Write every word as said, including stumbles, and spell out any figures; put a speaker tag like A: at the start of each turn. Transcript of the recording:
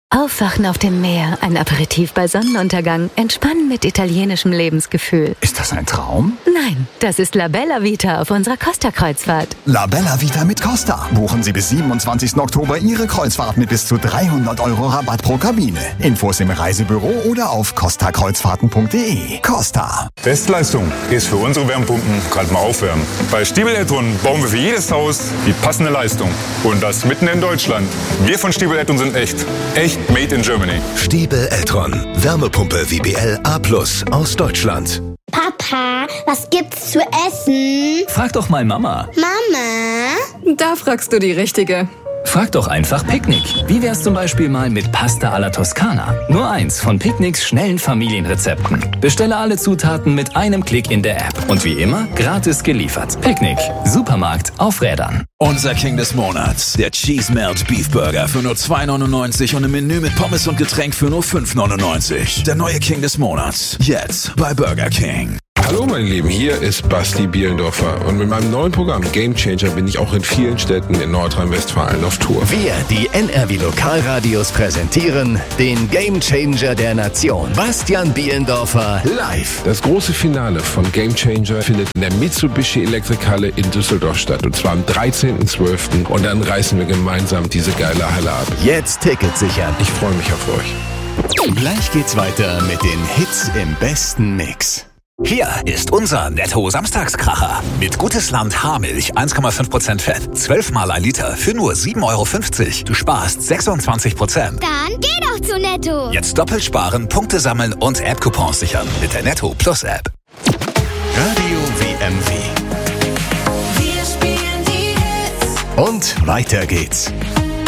A: Aufwachen auf dem Meer, ein Aperitif bei Sonnenuntergang, entspannen mit italienischem Lebensgefühl.
B: Ist das ein Traum?
A: Nein, das ist La Bella Vita auf unserer Costa-Kreuzfahrt.
B: La Bella Vita mit Costa. Buchen Sie bis siebenundzwanzigsten Oktober Ihre Kreuzfahrt mit bis zu dreihundert Euro Rabatt pro Kabine. Infos im Reisebüro oder auf costa kreuzfahrten punkt de. Costa.
C: Bestleistung ist für unsere Wärmepumpen gerade mal aufwärmen. Bei Stiebel Eltron bauen wir für jedes Haus die passende Leistung. Und das mitten in Deutschland. Wir von Stiebel Eltron sind echt. Echt made in Germany.
D: Stiebel Eltron. Wärmepumpe W B L A plus aus Deutschland.
E: Papa, was gibt's zu essen?
F: Frag doch mal Mama.
E: Mama?
G: Da fragst du die Richtige.
F: Frag doch einfach Picknick. Wie wär's zum Beispiel mal mit Pasta alla Toskana? Nur eins von Picknicks schnellen Familienrezepten. Bestelle alle Zutaten mit einem Klick in der App. Und wie immer, gratis geliefert. Picknick. Supermarkt auf Rädern.
H: Unser King des Monats. Der Cheese Melt Beef Burger für nur zwei neunundneunzig und ein Menü mit Pommes und Getränk für nur fünf neunundneunzig. Der neue King des Monats. Jetzt bei Burger King.
I: Hallo meine Lieben, hier ist Basti Bielendorfer und mit meinem neuen Programm Game Changer bin ich auch in vielen Städten in Nordrhein-Westfalen auf Tour.
D: Wir, die N R W Lokalradios, präsentieren den Game Changer der Nation. Bastian Bielendorfer live.
I: Das große Finale von Game Changer findet in der Mitsubishi Elektrikhalle in Düsseldorf statt und zwar am dreizehnten zwölften und dann reißen wir gemeinsam diese geile Halle ab.
D: Jetzt Tickets sichern.
I: Ich freue mich auf euch.
D: Gleich geht's weiter mit den Hits im besten Mix.
J: Hier ist unser Netto-Samstagskracher. Mit Gutes Land Haarmilch, eins Komma fünf Prozent Fett, zwölf Mal ein Liter für nur sieben Euro fünfzig. Du sparst sechsundzwanzig Prozent.
E: Dann geh doch zu Netto.
J: Jetzt doppelt sparen, Punkte sammeln und App-Coupons sichern mit der Netto Plus App.
D: Radio W M W.
K: Wir spielen die Hits.
D: Und weiter geht's.